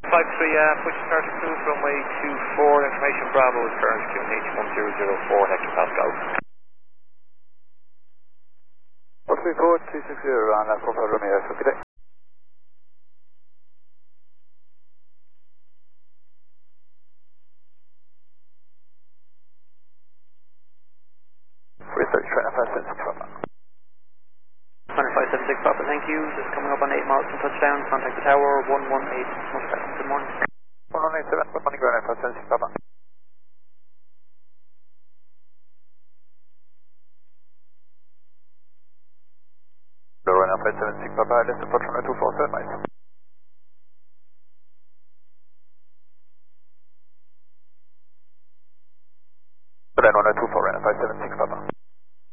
push start approved, runway 24, information Bravo is current QNH 1004 hectopascal. 434, 260, round left, Alpha Romeo, have a good day. Research, trainer 576, Papa. 576 Papa, thank you. Just coming up on 8 miles from touchdown, contact the tower, 118, good morning. 1187, good morning, ground 576, Papa. Runway 576, Papa, left approach runway 247, nice.